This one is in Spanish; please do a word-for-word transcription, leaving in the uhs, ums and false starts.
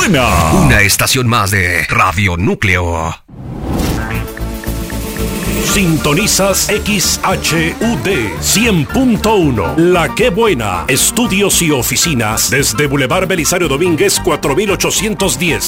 buena! Una estación más de Radio Núcleo. Sintonizas X H U D cien punto uno. La que buena. Estudios y oficinas desde Boulevard Belisario Domínguez cuatro mil ochocientos diez.